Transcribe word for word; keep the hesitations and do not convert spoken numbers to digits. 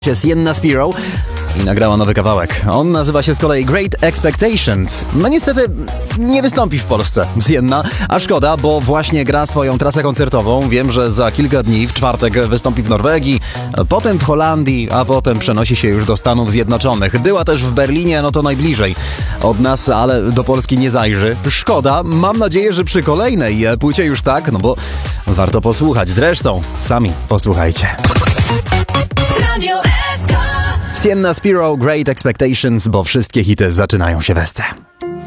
Sienna Spiro i nagrała nowy kawałek. On nazywa się z kolei Great Expectations. No niestety nie wystąpi w Polsce Sienna, a szkoda, bo właśnie gra swoją trasę koncertową. Wiem, że za kilka dni, w czwartek wystąpi w Norwegii, potem w Holandii, a potem przenosi się już do Stanów Zjednoczonych. Była też w Berlinie, no to najbliżej od nas, ale do Polski nie zajrzy. Szkoda, mam nadzieję, że przy kolejnej płycie już tak, no bo warto posłuchać. Zresztą sami posłuchajcie. Radio S K. Sienna Spiro, Great Expectations, bo wszystkie hity zaczynają się w S C.